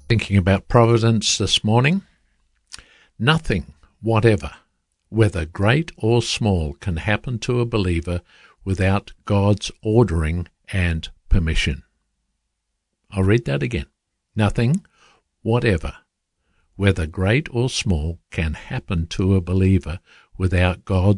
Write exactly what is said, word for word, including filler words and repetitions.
Thinking about providence this morning. Nothing whatever, whether great or small, can happen to a believer without God's ordering and permission. I'll read that again. Nothing whatever, whether great or small, can happen to a believer without God's